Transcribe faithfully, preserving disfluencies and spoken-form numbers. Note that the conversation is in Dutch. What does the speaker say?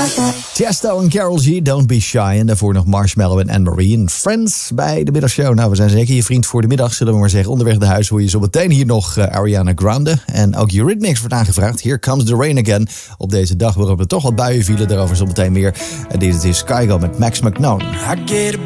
Tiesto en Karol G, Don't Be Shy. En daarvoor nog Marshmello en Anne-Marie en Friends bij de middagshow. Nou, we zijn zeker je vriend voor de middag, zullen we maar zeggen. Onderweg naar huis hoor je zo meteen hier nog uh, Ariana Grande. En ook Eurythmics wordt aangevraagd. Here Comes the Rain Again. Op deze dag waarop er toch wat buien vielen. Daarover zo meteen meer. En dit is Kygo met Max McKnone. I get a